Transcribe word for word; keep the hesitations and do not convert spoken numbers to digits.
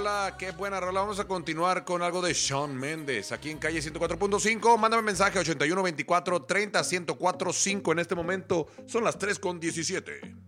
rola, qué buena rola. Vamos a continuar con algo de Shawn Mendes aquí en Calle ciento cuatro punto cinco. Mándame mensaje ochenta y uno veinticuatro treinta ciento cuatro cinco. En este momento son las tres con diecisiete.